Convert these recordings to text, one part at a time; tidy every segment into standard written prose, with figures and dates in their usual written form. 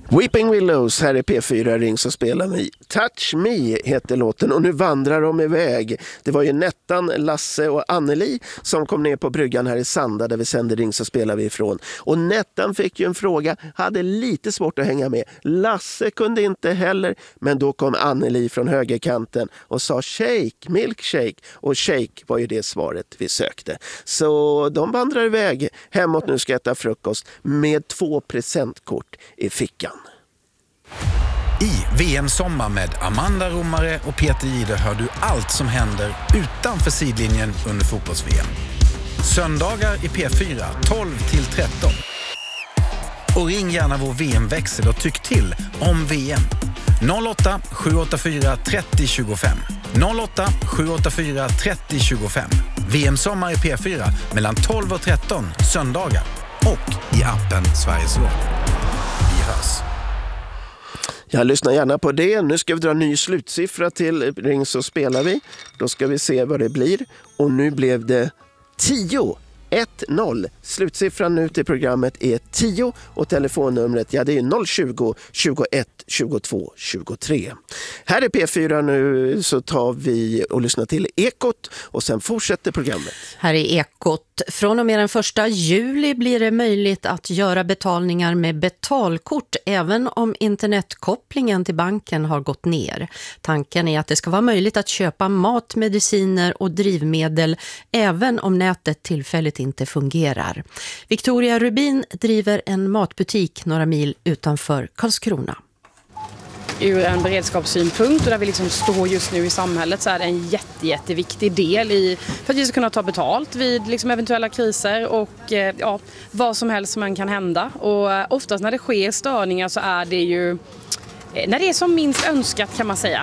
Weeping Willows, här är P4 Ring så spelar vi. Touch Me heter låten och nu vandrar de iväg. Det var ju Nettan, Lasse och Anneli som kom ner på bryggan här i Sanda där vi sänder Ring så spelar vi ifrån. Och Nettan fick ju en fråga, hade lite svårt att hänga med. Lasse kunde inte heller, men då kom Anneli från högerkanten och sa shake, milkshake. Och shake var ju det svaret vi sökte. Så de vandrar iväg hemåt nu ska äta frukost med 2 presentkort i fickan. I VM-sommar med Amanda Romare och Peter Jihde hör du allt som händer utanför sidlinjen under fotbolls-VM. Söndagar i P4 12-13. Och ring gärna vår VM-växel och tyck till om VM. 08 784 30 25. 08 784 30 25. VM-sommar i P4 mellan 12 och 13 söndagar. Och i appen Sveriges Radio. Vi hörs. Jag lyssnar gärna på det. Nu ska vi dra en ny slutsiffra till Ring så spelar vi. Då ska vi se vad det blir. Och nu blev det 10-1-0. Slutsiffran nu till programmet är 10 och telefonnumret det är 020 21 22 23. Här är P4 nu så tar vi och lyssnar till Ekot och sen fortsätter programmet. Här är Ekot. Från och med den 1 juli blir det möjligt att göra betalningar med betalkort även om internetkopplingen till banken har gått ner. Tanken är att det ska vara möjligt att köpa mat, mediciner och drivmedel även om nätet tillfälligt inte fungerar. Victoria Rubin driver en matbutik några mil utanför Karlskrona. Ur en beredskapssynpunkt och där vi liksom står just nu i samhället så är det en jätteviktig del för att vi ska kunna ta betalt vid liksom eventuella kriser och vad som helst som kan hända. Och oftast när det sker störningar så är det ju när det är som minst önskat kan man säga.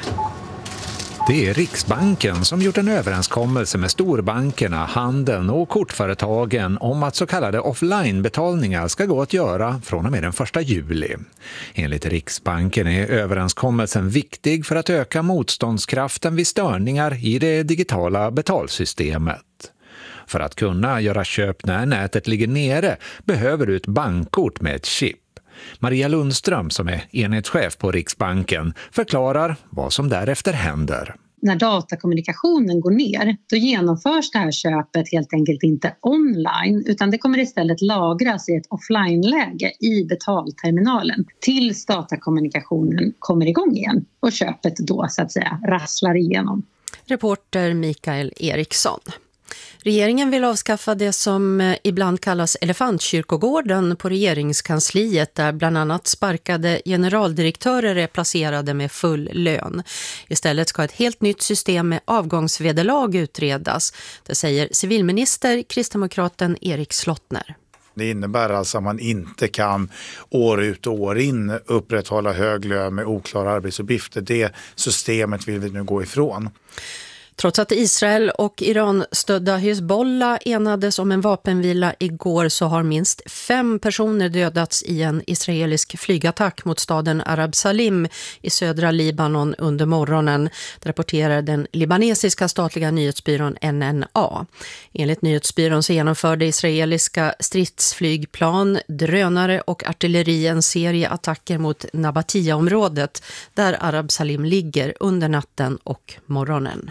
Det är Riksbanken som gjort en överenskommelse med storbankerna, handeln och kortföretagen om att så kallade offline-betalningar ska gå att göra från och med den 1 juli. Enligt Riksbanken är överenskommelsen viktig för att öka motståndskraften vid störningar i det digitala betalsystemet. För att kunna göra köp när nätet ligger nere behöver du ett bankkort med ett chip. Maria Lundström som är enhetschef på Riksbanken förklarar vad som därefter händer. När datakommunikationen går ner, då genomförs det här köpet helt enkelt inte online utan det kommer istället lagras i ett offline-läge i betalterminalen tills datakommunikationen kommer igång igen och köpet då så att säga rasslar igenom. Reporter Mikael Eriksson. Regeringen vill avskaffa det som ibland kallas elefantkyrkogården på regeringskansliet där bland annat sparkade generaldirektörer är placerade med full lön. Istället ska ett helt nytt system med avgångsvederlag utredas. Det säger civilminister kristdemokraten Erik Slottner. Det innebär alltså att man inte kan år ut och år in upprätthålla hög lön med oklara arbetsuppgifter. Det systemet vill vi nu gå ifrån. Trots att Israel och Iran-stödda Hezbollah enades om en vapenvila igår så har minst 5 personer dödats i en israelisk flygattack mot staden Arab Salim i södra Libanon under morgonen, rapporterar den libanesiska statliga nyhetsbyrån NNA. Enligt nyhetsbyrån så genomförde israeliska stridsflygplan, drönare och artilleri en serie attacker mot Nabatia-området där Arab Salim ligger under natten och morgonen.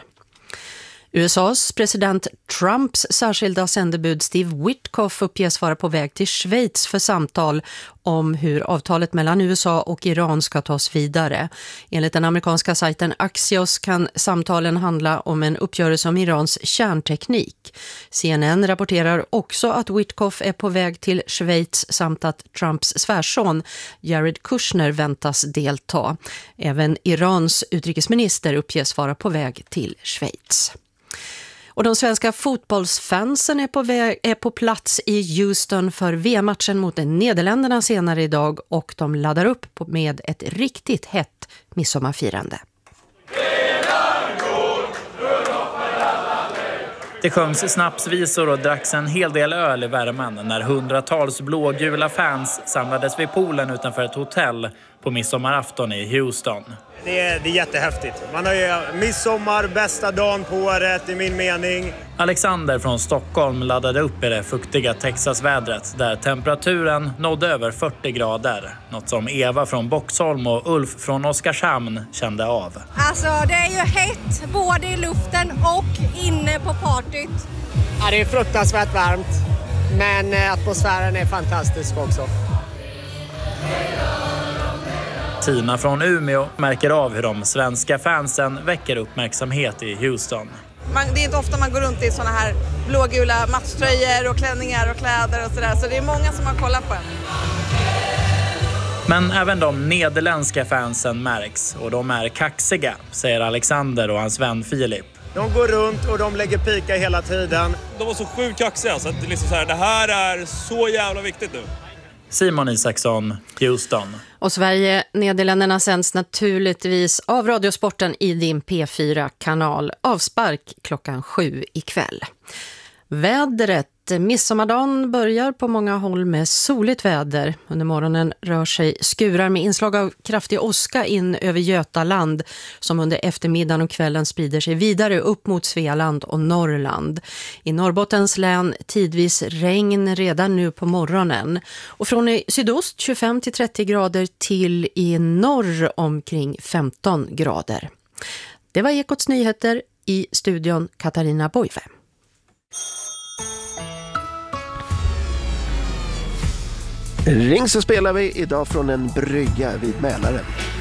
USAs president Trumps särskilda sändebud Steve Witkoff uppges vara på väg till Schweiz för samtal om hur avtalet mellan USA och Iran ska tas vidare. Enligt den amerikanska sajten Axios kan samtalen handla om en uppgörelse om Irans kärnteknik. CNN rapporterar också att Witkoff är på väg till Schweiz samt att Trumps svärson Jared Kushner väntas delta. Även Irans utrikesminister uppges vara på väg till Schweiz. Och de svenska fotbollsfansen är på plats i Houston för VM-matchen mot Nederländerna senare idag och de laddar upp med ett riktigt hett midsommarfirande. Det sjöngs snapsvisor och dracks en hel del öl i värmen när hundratals blågula fans samlades vid poolen utanför ett hotell på midsommarafton i Houston. Det är jättehäftigt. Man har ju midsommar, bästa dagen på året i min mening. Alexander från Stockholm laddade upp i det fuktiga Texasvädret där temperaturen nådde över 40 grader. Något som Eva från Boxholm och Ulf från Oskarshamn kände av. Alltså det är ju hett både i luften och inne på partyt. Ja, det är fruktansvärt varmt, men atmosfären är fantastisk också. Tina från Umeå märker av hur de svenska fansen väcker uppmärksamhet i Houston. Det är inte ofta man går runt i såna här blågula matchtröjor och klänningar och kläder och sådär. Så det är många som har kollat på en. Men även de nederländska fansen märks och de är kaxiga, säger Alexander och hans vän Filip. De går runt och de lägger pika hela tiden. De var så sjukt kaxiga så att det här är så jävla viktigt nu. Simon Isaksson, Houston. Och Sverige-Nederländerna sänds naturligtvis av Radiosporten i din P4-kanal. Avspark 7:00 ikväll. Vädret. Midsommardagen börjar på många håll med soligt väder. Under morgonen rör sig skurar med inslag av kraftig åska in över Götaland som under eftermiddagen och kvällen sprider sig vidare upp mot Svealand och Norrland. I Norrbottens län tidvis regn redan nu på morgonen. Och från i sydost 25-30 grader till i norr omkring 15 grader. Det var Ekots nyheter, i studion Katarina Boive. Ring så spelar vi idag från en brygga vid Mälaren.